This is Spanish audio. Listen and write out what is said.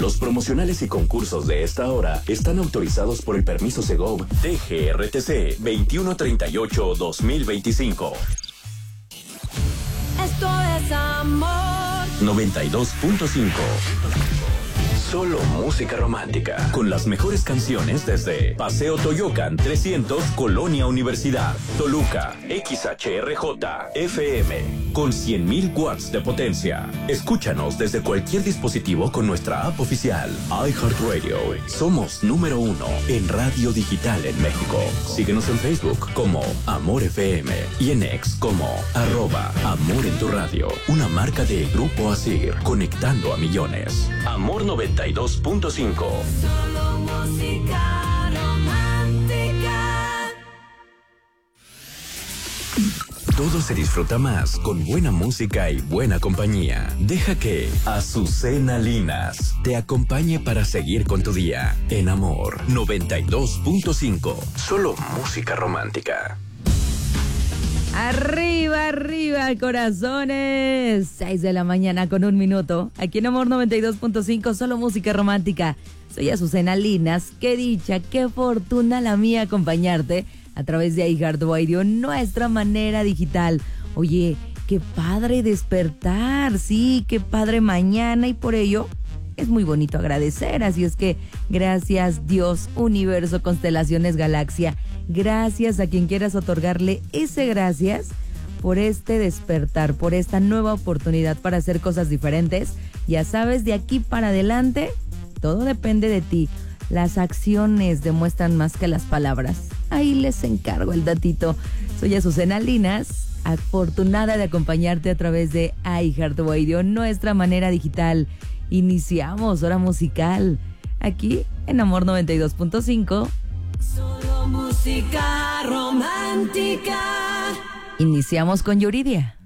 Los promocionales y concursos de esta hora están autorizados por el permiso Segov DGRTC 2138-2025. Esto es amor. 92.5. Solo música romántica. Con las mejores canciones desde Paseo Toyocan 300, Colonia Universidad, Toluca, XHRJ, FM, con 100,000 watts de potencia. Escúchanos desde cualquier dispositivo con nuestra app oficial, iHeartRadio. Somos número 1 en radio digital en México. Síguenos en Facebook como Amor FM y en X como @Amor en tu radio. Una marca de Grupo Asir, conectando a millones. Amor 92.5. Solo música romántica. Todo se disfruta más con buena música y buena compañía. Deja que Azucena Linas te acompañe para seguir con tu día. En Amor 92.5. Solo música romántica. Arriba, arriba, corazones. 6 de la mañana con 1 minuto. Aquí en Amor 92.5, solo música romántica. Soy Azucena Linas. Qué dicha, qué fortuna la mía acompañarte a través de iHeartRadio, nuestra manera digital. Oye, qué padre despertar, sí, qué padre mañana, y por ello es muy bonito agradecer. Así es que gracias Dios, universo, constelaciones, galaxia. Gracias a quien quieras otorgarle ese gracias por este despertar, por esta nueva oportunidad para hacer cosas diferentes. Ya sabes, de aquí para adelante, todo depende de ti. Las acciones demuestran más que las palabras. Ahí les encargo el datito. Soy Azucena Linas, afortunada de acompañarte a través de iHeartRadio, nuestra manera digital. Iniciamos hora musical aquí en Amor 92.5. Solo música romántica. Iniciamos con Yuridia.